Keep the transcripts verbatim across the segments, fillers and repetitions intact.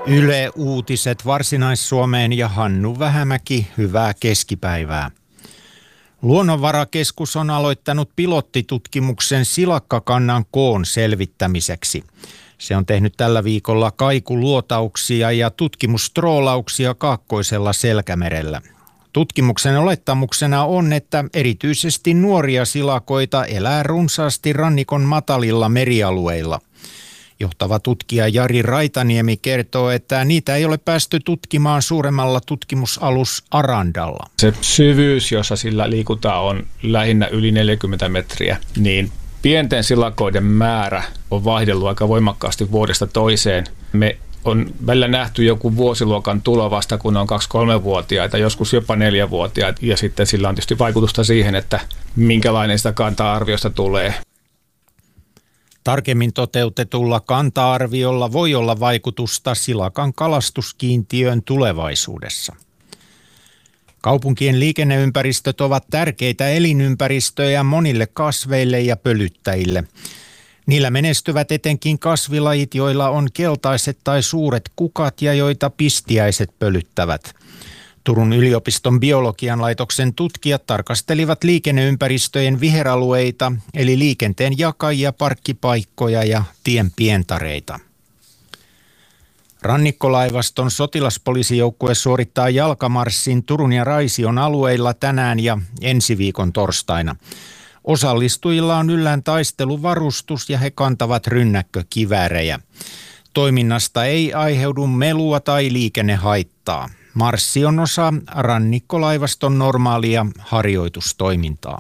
Yle Uutiset Varsinais-Suomeen ja Hannu Vähämäki, hyvää keskipäivää. Luonnonvarakeskus on aloittanut pilottitutkimuksen silakkakannan koon selvittämiseksi. Se on tehnyt tällä viikolla kaikuluotauksia ja tutkimustroolauksia Kaakkoisella Selkämerellä. Tutkimuksen olettamuksena on, että erityisesti nuoria silakoita elää runsaasti rannikon matalilla merialueilla. Johtava tutkija Jari Raitaniemi kertoo, että niitä ei ole päästy tutkimaan suuremmalla tutkimusalus Arandalla. Se syvyys, jossa sillä liikutaan, on lähinnä yli neljäkymmentä metriä, niin pienten silakoiden määrä on vaihdellut aika voimakkaasti vuodesta toiseen. Me on välillä nähty joku vuosiluokan tulo vasta, kun on kaksi-kolmevuotiaita, joskus jopa neljävuotiaita, ja sitten sillä on tietysti vaikutusta siihen, että minkälainen sitä kanta-arviosta tulee. Tarkemmin toteutetulla kanta-arviolla voi olla vaikutusta silakan kalastuskiintiöön tulevaisuudessa. Kaupunkien liikenneympäristöt ovat tärkeitä elinympäristöjä monille kasveille ja pölyttäjille. Niillä menestyvät etenkin kasvilajit, joilla on keltaiset tai suuret kukat ja joita pistiäiset pölyttävät. Turun yliopiston biologian laitoksen tutkijat tarkastelivat liikenneympäristöjen viheralueita, eli liikenteen jakajia, parkkipaikkoja ja tien pientareita. Rannikkolaivaston sotilaspoliisijoukkue suorittaa jalkamarssin Turun ja Raision alueilla tänään ja ensi viikon torstaina. Osallistujilla on yllään taisteluvarustus ja he kantavat rynnäkkökiväärejä. Toiminnasta ei aiheudu melua tai liikennehaittaa. Marssi on osa rannikkolaivaston normaalia harjoitustoimintaa.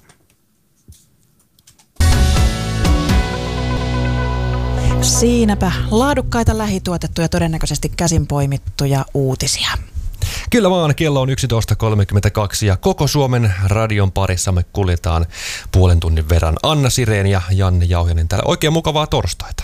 Siinäpä laadukkaita lähituotettuja, todennäköisesti käsin poimittuja uutisia. Kyllä vaan, kello on yksitoista kolmekymmentäkaksi ja koko Suomen radion parissa me kuljetaan puolen tunnin verran. Anna Sireen ja Janne Jauhinen täällä. Oikein mukavaa torstaita.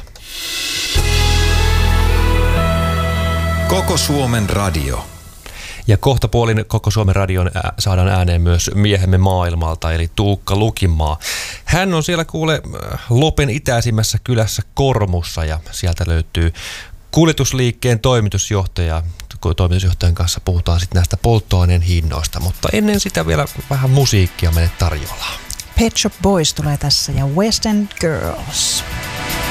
Koko Suomen radio. Ja kohta puolin koko Suomen radion ää, saadaan ääneen myös miehemme maailmalta, eli Tuukka Lukinmaa. Hän on siellä kuule Lopen itäisimmässä kylässä Kormussa ja sieltä löytyy kuljetusliikkeen toimitusjohtaja. Toimitusjohtajan kanssa puhutaan sitten näistä polttoaineen hinnoista, mutta ennen sitä vielä vähän musiikkia meille tarjolla. Pet Shop Boys tulee tässä ja West End Girls.